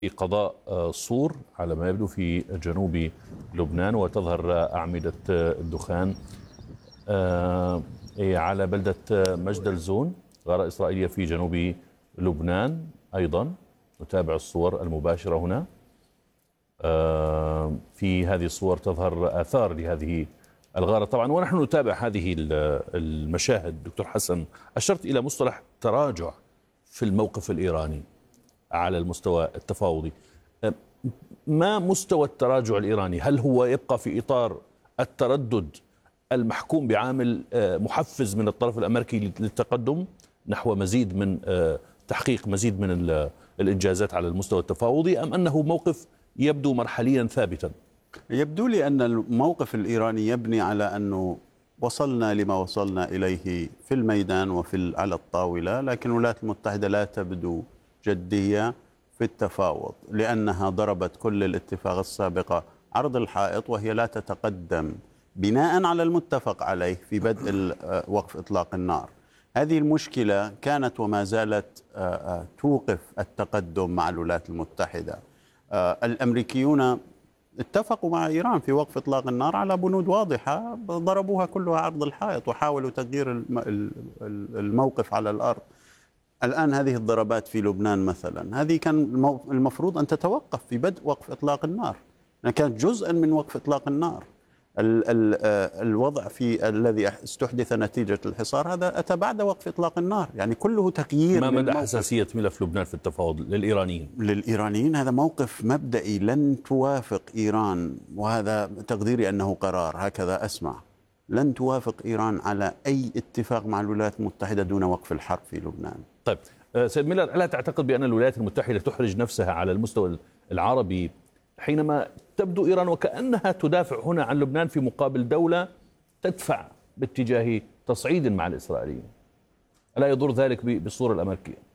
في قضاء صور على ما يبدو في جنوب لبنان، وتظهر أعمدة الدخان على بلدة مجدل زون، غارة إسرائيلية في جنوب لبنان. أيضا نتابع الصور المباشرة هنا. في هذه الصور تظهر آثار لهذه الغارة طبعا، ونحن نتابع هذه المشاهد. دكتور حسن، أشرت إلى مصطلح تراجع في الموقف الإيراني على المستوى التفاوضي. ما مستوى التراجع الإيراني؟ هل هو يبقى في إطار التردد المحكوم بعامل محفز من الطرف الأمريكي للتقدم نحو مزيد من تحقيق مزيد من الإنجازات على المستوى التفاوضي، أم أنه موقف يبدو مرحليا ثابتا؟ يبدو لي أن الموقف الإيراني يبني على أنه وصلنا لما وصلنا إليه في الميدان على الطاولة، لكن الولايات المتحدة لا تبدو جدية في التفاوض، لأنها ضربت كل الاتفاق السابقة عرض الحائط، وهي لا تتقدم بناء على المتفق عليه في بدء وقف إطلاق النار. هذه المشكلة كانت وما زالت توقف التقدم مع الولايات المتحدة. الأمريكيون اتفقوا مع إيران في وقف إطلاق النار على بنود واضحة، ضربوها كلها عرض الحائط وحاولوا تغيير الموقف على الأرض. الآن هذه الضربات في لبنان مثلا، هذه كان المفروض أن تتوقف في بدء وقف إطلاق النار، كانت جزءا من وقف إطلاق النار. الوضع الذي استحدث نتيجة الحصار هذا أتى بعد وقف إطلاق النار، يعني كله تغيير. ما مدى حساسية ملف لبنان في التفاوض للإيرانيين؟ هذا موقف مبدئي، لن توافق إيران، وهذا تقديري أنه قرار، هكذا أسمع، لن توافق إيران على أي اتفاق مع الولايات المتحدة دون وقف الحرب في لبنان. طيب سيد ميلر، ألا تعتقد بأن الولايات المتحدة تحرج نفسها على المستوى العربي حينما تبدو إيران وكأنها تدافع هنا عن لبنان في مقابل دولة تدفع باتجاه تصعيد مع الإسرائيليين؟ ألا يضر ذلك بالصورة الأمريكية؟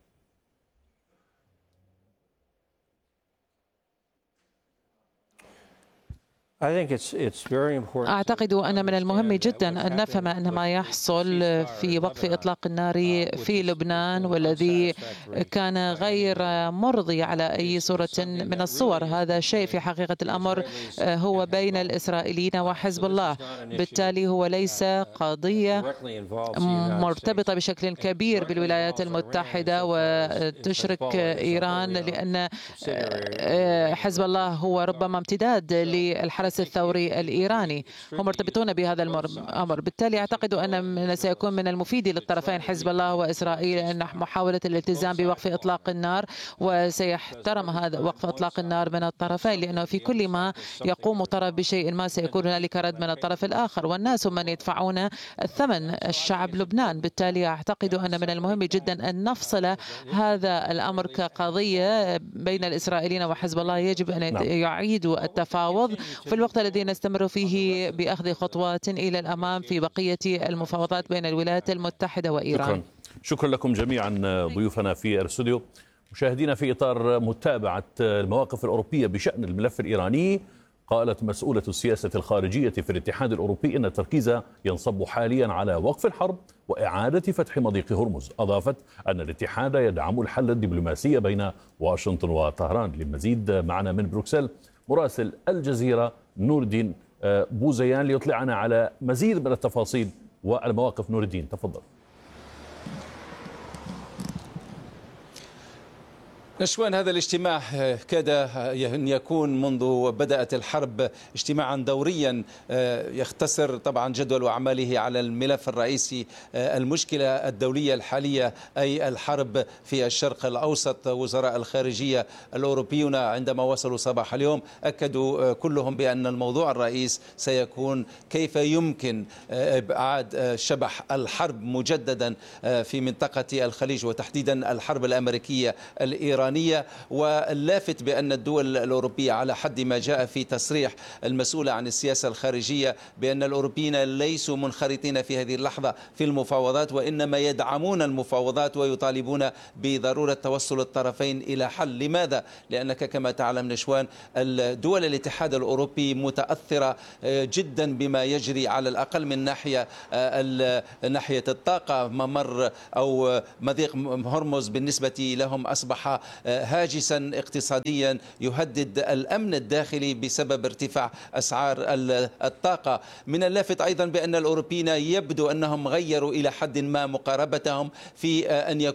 أعتقد أن من المهم جدا أن نفهم أن ما يحصل في وقف إطلاق النار في لبنان والذي كان غير مرضي على أي صورة من الصور، هذا شيء في حقيقة الأمر هو بين الإسرائيليين وحزب الله، بالتالي هو ليس قضية مرتبطة بشكل كبير بالولايات المتحدة وتشرك إيران، لأن حزب الله هو ربما امتداد للحرس الثوري الإيراني، هم مرتبطون بهذا الأمر. بالتالي أعتقد أن سيكون من المفيد للطرفين حزب الله وإسرائيل أن محاولة الالتزام بوقف إطلاق النار، وسيحترم هذا وقف إطلاق النار من الطرفين، لأنه في كل ما يقوم طرف بشيء ما سيكون هنالك رد من الطرف الآخر، والناس من يدفعون الثمن، الشعب لبنان. بالتالي أعتقد أن من المهم جدا أن نفصل هذا الأمر كقضية بين الإسرائيليين وحزب الله، يجب أن يعيدوا التفاوض في الوقت الذي نستمر فيه بأخذ خطوات إلى الأمام في بقية المفاوضات بين الولايات المتحدة وإيران. شكرا لكم جميعا ضيوفنا في الاستوديو. مشاهدينا، في إطار متابعة المواقف الأوروبية بشأن الملف الإيراني، قالت مسؤولة السياسة الخارجية في الاتحاد الأوروبي أن التركيز ينصب حاليا على وقف الحرب وإعادة فتح مضيق هرمز. أضافت أن الاتحاد يدعم الحل الدبلوماسي بين واشنطن وطهران. للمزيد معنا من بروكسل مراسل الجزيرة نور الدين بوزيان ليطلعنا على مزيد من التفاصيل والمواقف. نور الدين، تفضل. نشوان، هذا الاجتماع كاد أن يكون منذ بدأت الحرب اجتماعا دوريا يختصر طبعا جدول أعماله على الملف الرئيسي، المشكلة الدولية الحالية أي الحرب في الشرق الأوسط. وزراء الخارجية الأوروبيون عندما وصلوا صباح اليوم أكدوا كلهم بأن الموضوع الرئيس سيكون كيف يمكن إبعاد شبح الحرب مجددا في منطقة الخليج، وتحديدا الحرب الأمريكية الإيرانية. واللافت بأن الدول الأوروبية على حد ما جاء في تصريح المسؤولة عن السياسة الخارجية بأن الأوروبيين ليسوا منخرطين في هذه اللحظة في المفاوضات، وإنما يدعمون المفاوضات ويطالبون بضرورة توصل الطرفين إلى حل. لماذا؟ لأنك كما تعلم نشوان، الدول الاتحاد الأوروبي متأثرة جدا بما يجري على الأقل من ناحية الطاقة. ممر أو مضيق هرمز بالنسبة لهم أصبح هاجسا اقتصاديا يهدد الأمن الداخلي بسبب ارتفاع أسعار الطاقة. من اللافت أيضا بأن الأوروبيين يبدو أنهم غيروا إلى حد ما مقاربتهم في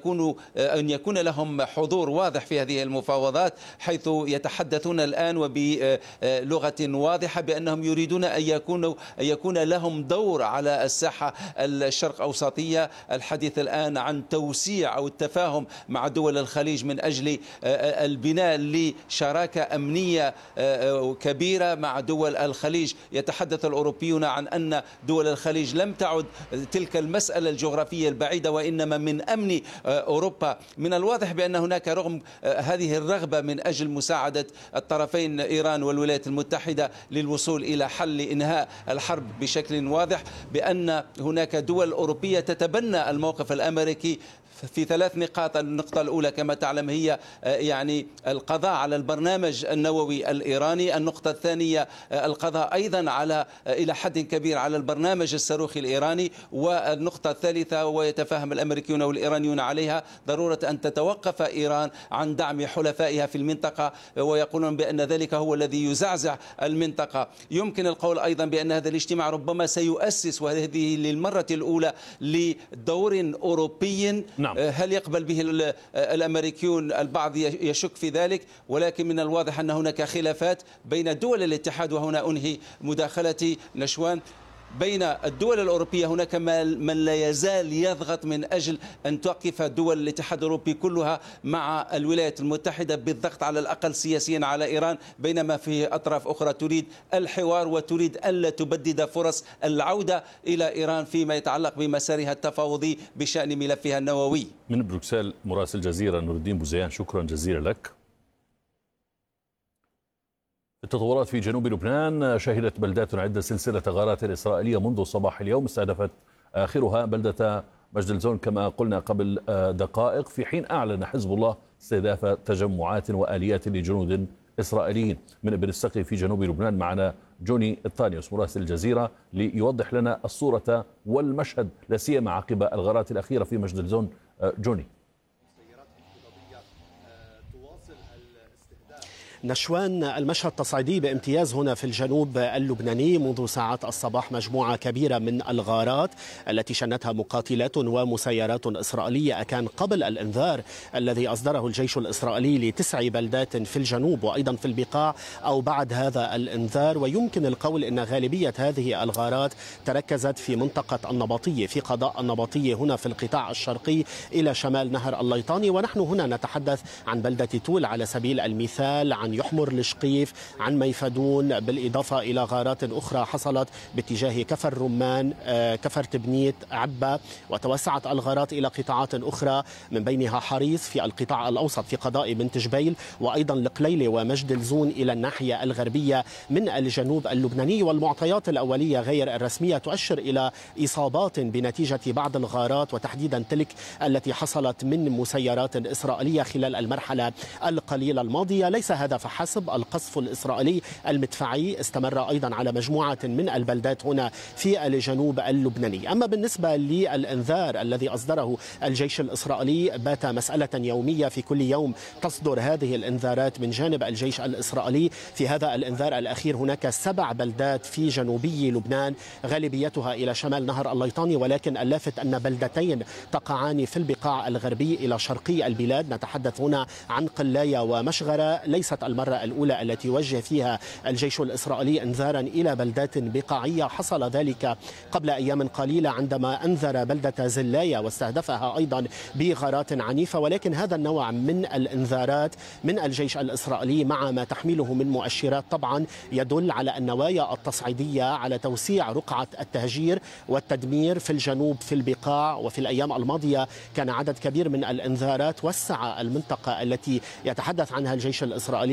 أن يكون لهم حضور واضح في هذه المفاوضات، حيث يتحدثون الآن وبلغة واضحة بأنهم يريدون أن يكون لهم دور على الساحة الشرق أوسطية. الحديث الآن عن توسيع أو التفاهم مع دول الخليج من أجل البناء لشراكة أمنية كبيرة مع دول الخليج. يتحدث الأوروبيون عن أن دول الخليج لم تعد تلك المسألة الجغرافية البعيدة، وإنما من أمن أوروبا. من الواضح بأن هناك رغم هذه الرغبة من أجل مساعدة الطرفين إيران والولايات المتحدة للوصول إلى حل إنهاء الحرب بشكل واضح، بأن هناك دول أوروبية تتبنى الموقف الأمريكي في 3 نقاط. النقطة الأولى كما تعلم هي يعني القضاء على البرنامج النووي الإيراني. النقطة الثانية القضاء أيضا على إلى حد كبير على البرنامج الصاروخي الإيراني. والنقطة الثالثة ويتفاهم الأمريكيون والإيرانيون عليها ضرورة أن تتوقف إيران عن دعم حلفائها في المنطقة، ويقولون بأن ذلك هو الذي يزعزع المنطقة. يمكن القول أيضا بأن هذا الاجتماع ربما سيؤسس، وهذه للمرة الأولى، لدور أوروبي. نعم. هل يقبل به الأمريكيون؟ البعض يشك في ذلك، ولكن من الواضح أن هناك خلافات بين دول الاتحاد. وهنا أنهي مداخلتي نشوان. بين الدول الأوروبية هناك من لا يزال يضغط من أجل أن توقف دول الاتحاد الأوروبي كلها مع الولايات المتحدة بالضغط على الأقل سياسيا على إيران، بينما في أطراف أخرى تريد الحوار وتريد ألا تبدد فرص العودة إلى إيران فيما يتعلق بمسارها التفاوضي بشأن ملفها النووي. من بروكسل مراسل الجزيرة نور الدين بوزيان، شكرا جزيلا لك. التطورات في جنوب لبنان. شهدت بلدات عدة سلسلة غارات إسرائيلية منذ صباح اليوم، استهدفت آخرها بلدة مجدلزون كما قلنا قبل دقائق، في حين أعلن حزب الله استهداف تجمعات وآليات لجنود إسرائيليين. من ابن السقي في جنوب لبنان معنا جوني الطانيوس مراسل الجزيرة ليوضح لنا الصورة والمشهد، لا سيما عقب الغارات الأخيرة في مجدلزون. جوني. نشوان، المشهد تصعيدي بامتياز هنا في الجنوب اللبناني. منذ ساعات الصباح مجموعة كبيرة من الغارات التي شنتها مقاتلات ومسيرات إسرائيلية كان قبل الإنذار الذي أصدره الجيش الإسرائيلي ل9 بلدات في الجنوب وأيضا في البقاع أو بعد هذا الإنذار. ويمكن القول أن غالبية هذه الغارات تركزت في منطقة النبطية، في قضاء النبطية هنا في القطاع الشرقي إلى شمال نهر الليطاني. ونحن هنا نتحدث عن بلدة تول على سبيل المثال، عن يحمر الشقيف، عن ميفدون، بالإضافة إلى غارات أخرى حصلت باتجاه كفر رمان، كفر تبنيت، عبا. وتوسعت الغارات إلى قطاعات أخرى من بينها حريص في القطاع الأوسط في قضاء بنت جبيل، وأيضا القليلة ومجدلزون إلى الناحية الغربية من الجنوب اللبناني. والمعطيات الأولية غير الرسمية تؤشر إلى إصابات بنتيجة بعض الغارات، وتحديدا تلك التي حصلت من مسيرات إسرائيلية خلال المرحلة القليلة الماضية. ليس هذا فحسب، القصف الإسرائيلي المدفعي استمر أيضا على مجموعة من البلدات هنا في الجنوب اللبناني. أما بالنسبة للإنذار الذي أصدره الجيش الإسرائيلي، بات مسألة يومية، في كل يوم تصدر هذه الإنذارات من جانب الجيش الإسرائيلي. في هذا الإنذار الأخير هناك 7 بلدات في جنوبي لبنان، غالبيتها إلى شمال نهر الليطاني، ولكن اللافت أن بلدتين تقعان في البقاع الغربي إلى شرقي البلاد. نتحدث هنا عن قلاية ومشغرة. ليست المرة الأولى التي يوجه فيها الجيش الإسرائيلي إنذارا إلى بلدات بقاعية. حصل ذلك قبل أيام قليلة عندما أنذر بلدة زلاية واستهدفها أيضا بغارات عنيفة. ولكن هذا النوع من الإنذارات من الجيش الإسرائيلي مع ما تحمله من مؤشرات طبعا يدل على النوايا التصعيدية على توسيع رقعة التهجير والتدمير في الجنوب في البقاع. وفي الأيام الماضية كان عدد كبير من الإنذارات وسع المنطقة التي يتحدث عنها الجيش الإسرائيلي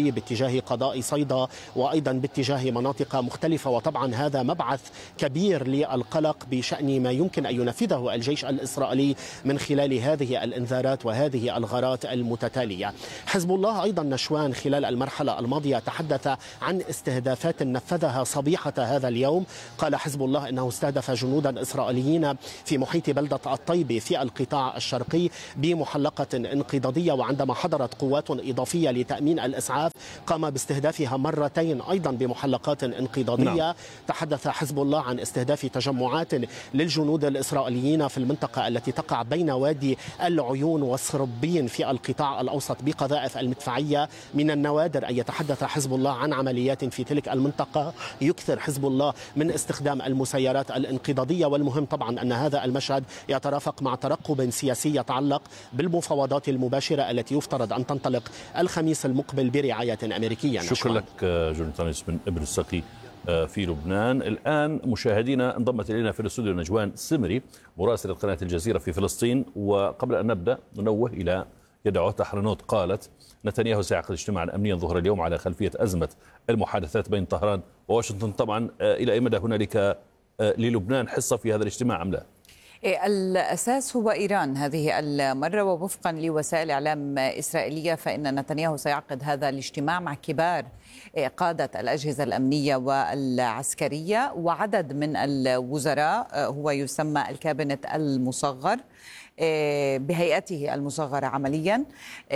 الإسرائيلي باتجاه قضاء صيدا وأيضا باتجاه مناطق مختلفة. وطبعا هذا مبعث كبير للقلق بشأن ما يمكن أن ينفذه الجيش الإسرائيلي من خلال هذه الإنذارات وهذه الغارات المتتالية. حزب الله أيضا نشوان خلال المرحلة الماضية تحدث عن استهدافات نفذها صبيحة هذا اليوم. قال حزب الله أنه استهدف جنودا إسرائيليين في محيط بلدة الطيبة في القطاع الشرقي بمحلقة انقضاضية، وعندما حضرت قوات إضافية لتأمين الإسعاف قام باستهدافها مرتين أيضا بمحلقات انقضاضية. تحدث حزب الله عن استهداف تجمعات للجنود الإسرائيليين في المنطقة التي تقع بين وادي العيون والصربين في القطاع الأوسط بقذائف المدفعية. من النوادر أن يتحدث حزب الله عن عمليات في تلك المنطقة. يكثر حزب الله من استخدام المسيرات الانقضاضية، والمهم طبعا أن هذا المشهد يترافق مع ترقب سياسي يتعلق بالمفاوضات المباشرة التي يفترض أن تنطلق الخميس المقبل برعاية أمريكية. شكرا لك جونيتانيس من إبر السقي في لبنان. الآن مشاهدينا انضمت إلينا في الاستوديو نجوان سمري مراسلة قناة الجزيرة في فلسطين. وقبل أن نبدأ ننوه إلى يدعوت أحرنوت قالت نتنياهو سيعقد اجتماعا أمنيا ظهر اليوم على خلفية أزمة المحادثات بين طهران وواشنطن. طبعا إلى أي مدى هنالك للبنان حصة في هذا الاجتماع أم لا؟ الأساس هو إيران هذه المرة، ووفقا لوسائل إعلام إسرائيلية فإن نتنياهو سيعقد هذا الاجتماع مع كبار قادة الأجهزة الأمنية والعسكرية وعدد من الوزراء، هو يسمى الكابينت المصغر بهيئته المصغرة عمليا.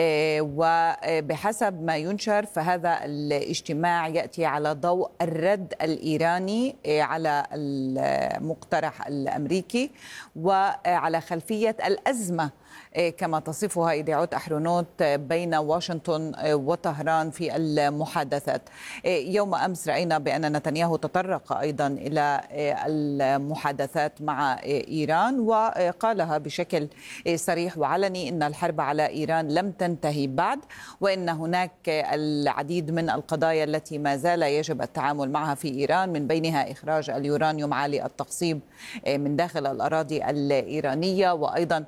وبحسب ما ينشر فهذا الاجتماع يأتي على ضوء الرد الإيراني على المقترح الأمريكي وعلى خلفية الأزمة كما تصفها يدعوت أحرنوت بين واشنطن وطهران في المحادثات. يوم أمس رأينا بأن نتنياهو تطرق أيضا إلى المحادثات مع إيران وقالها بشكل صريح وعلني أن الحرب على إيران لم تنتهي بعد، وأن هناك العديد من القضايا التي ما زال يجب التعامل معها في إيران، من بينها إخراج اليورانيوم عالي التخصيب من داخل الأراضي الإيرانية، وأيضا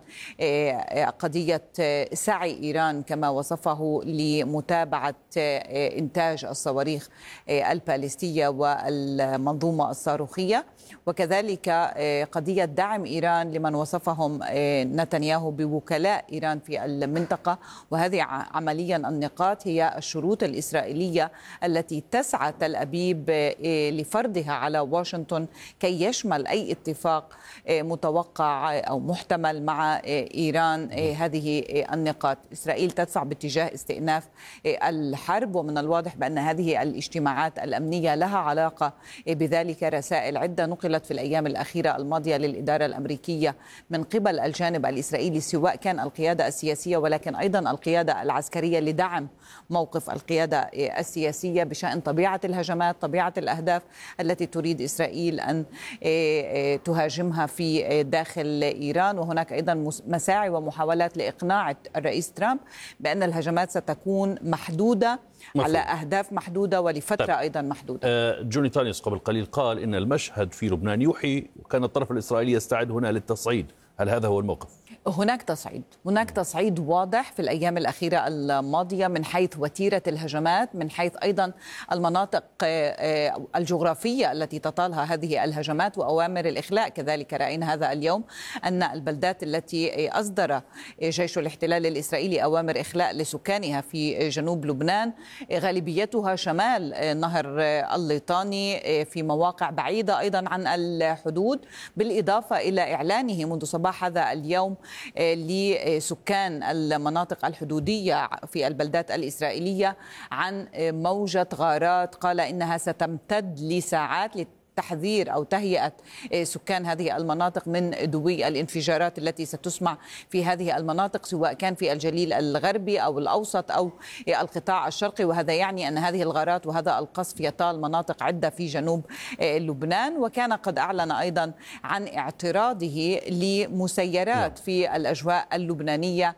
قضية سعي إيران كما وصفه لمتابعة إنتاج الصواريخ الباليستية والمنظومة الصاروخية، وكذلك قضية دعم إيران لمن وصفهم نتنياهو بوكلاء إيران في المنطقة. وهذه عمليا النقاط هي الشروط الإسرائيلية التي تسعى تل أبيب لفرضها على واشنطن كي يشمل أي اتفاق متوقع أو محتمل مع إيران. هذه النقاط إسرائيل تدفع باتجاه استئناف الحرب، ومن الواضح بأن هذه الاجتماعات الأمنية لها علاقة بذلك. رسائل عدة نقلت في الأيام الأخيرة الماضية للإدارة الأمريكية من قبل الجانب الإسرائيلي، سواء كان القيادة السياسية ولكن أيضا القيادة العسكرية، لدعم موقف القيادة السياسية بشأن طبيعة الهجمات، طبيعة الأهداف التي تريد إسرائيل أن تهاجمها في داخل إيران. وهناك أيضا مساعي ومحاولات لإقناع الرئيس ترامب بأن الهجمات ستكون محدودة على أهداف محدودة ولفترة أيضا محدودة. جونيتانيس قبل قليل قال إن المشهد في لبنان يوحي وكان الطرف الإسرائيلي يستعد هنا للتصعيد، هل هذا هو الموقف؟ هناك تصعيد واضح في الأيام الأخيرة الماضية من حيث وتيرة الهجمات، من حيث أيضا المناطق الجغرافية التي تطالها هذه الهجمات وأوامر الإخلاء. كذلك رأينا هذا اليوم أن البلدات التي أصدر جيش الاحتلال الإسرائيلي أوامر إخلاء لسكانها في جنوب لبنان غالبيتها شمال نهر الليطاني في مواقع بعيدة أيضا عن الحدود، بالإضافة إلى إعلانه منذ صباح هذا اليوم لسكان المناطق الحدودية في البلدات الإسرائيلية عن موجة غارات قال إنها ستمتد لساعات تحذير أو تهيئة سكان هذه المناطق من دوي الانفجارات التي ستسمع في هذه المناطق، سواء كان في الجليل الغربي أو الأوسط أو القطاع الشرقي. وهذا يعني أن هذه الغارات وهذا القصف يطال مناطق عدة في جنوب لبنان. وكان قد أعلن أيضا عن اعتراضه لمسيرات في الأجواء اللبنانية.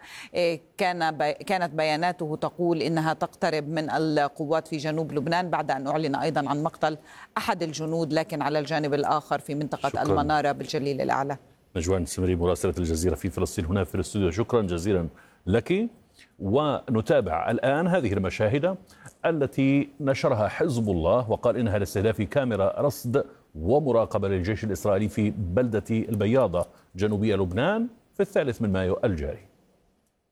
كانت بياناته تقول إنها تقترب من القوات في جنوب لبنان بعد أن أعلن أيضا عن مقتل أحد الجنود، لكن على الجانب الآخر في منطقة المنارة بالجليل الأعلى. نجوان سمري مراسلة الجزيرة في فلسطين هنا في الاستوديو، شكرا جزيلا لك. ونتابع الآن هذه المشاهد التي نشرها حزب الله وقال إنها لاستهداف كاميرا رصد ومراقبة للجيش الإسرائيلي في بلدة البياضة جنوبية لبنان في 3 مايو الجاري.